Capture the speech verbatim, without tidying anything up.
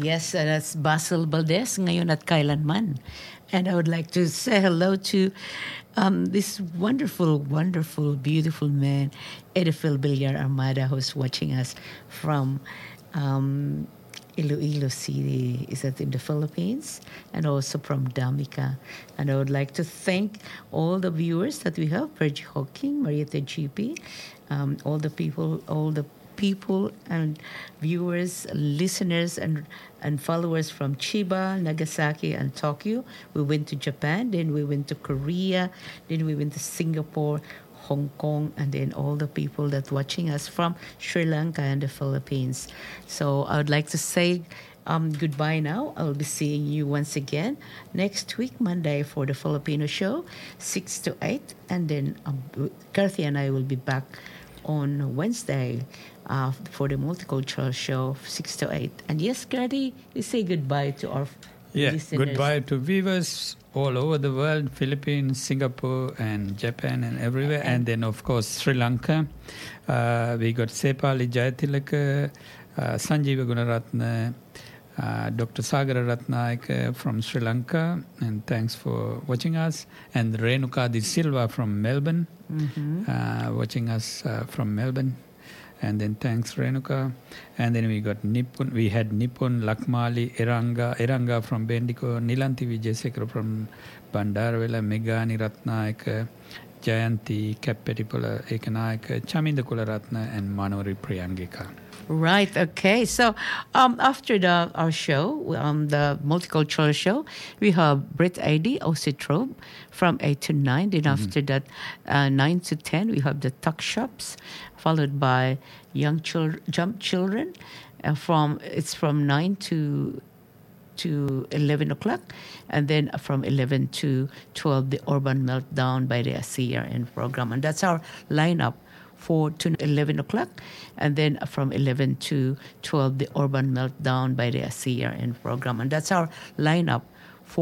Yes, uh, that's Basil Valdez, ngayon at kailanman. And I would like to say hello to um, this wonderful, wonderful, beautiful man, Edifil Villar Armada, who's watching us from um, Iloilo City, is that in the Philippines, and also from Damica. And I would like to thank all the viewers that we have, Pergy Hawking, Marietta G P, um, all the people, all the people and viewers, listeners, and and followers from Chiba, Nagasaki, and Tokyo. We went to Japan, then we went to Korea, then we went to Singapore, Hong Kong, and then all the people that watching us from Sri Lanka and the Philippines. So I would like to say um, goodbye now. I'll be seeing you once again next week, Monday, for the Filipino show, six to eight. And then um, Kathy and I will be back on Wednesday uh, for the multicultural show, six to eight. And yes, Gertie, we say goodbye to our yeah, listeners. Goodbye to viewers all over the world, Philippines, Singapore, and Japan, and everywhere. And, and then, of course, Sri Lanka. Uh, we got Sepali Jayatilaka, uh, Sanjeeva Gunaratna, uh, Doctor Sagara Ratnaik from Sri Lanka. And thanks for watching us. And Renuka Di Silva from Melbourne. Mm-hmm. Uh, watching us uh, from Melbourne, and then thanks Renuka, and then we got Nippon. We had Nippon, Lakmali, Eranga, Eranga from Bendigo, Nilanti Vijayasekara from Bandarawela, Megani Ratnaik, Jayanti, Kappetipula Ekanaik, Chaminda Kularatna, and Manori Priyangika. Right. Okay. So um, after the our show, um, the multicultural show, we have Brit A D, Ositrobe, from eight to nine. Then mm-hmm. after that, uh, nine to ten, we have the tuck shops, followed by young children, jump children. Uh, from it's from nine to to eleven o'clock, and then from eleven to twelve, the Urban Meltdown by the C R N program, and that's our lineup. four to eleven o'clock, and then from eleven to twelve, the Urban Meltdown by the C R N program. And that's our lineup